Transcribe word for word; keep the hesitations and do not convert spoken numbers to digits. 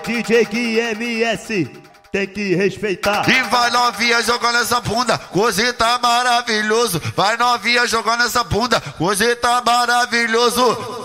D J Gui M S, tem que respeitar. E vai novinha jogando essa bunda, coisa tá maravilhoso. Vai novinha jogando essa bunda, coisa tá maravilhoso.